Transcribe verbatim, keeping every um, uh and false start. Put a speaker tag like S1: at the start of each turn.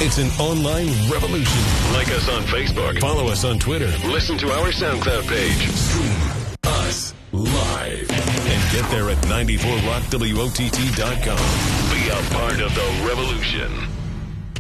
S1: It's an online revolution. Like us on Facebook. Follow us on Twitter. Listen to our SoundCloud page. Stream us live. And get there at ninety-four rock W O T T dot com. Be a part of the revolution.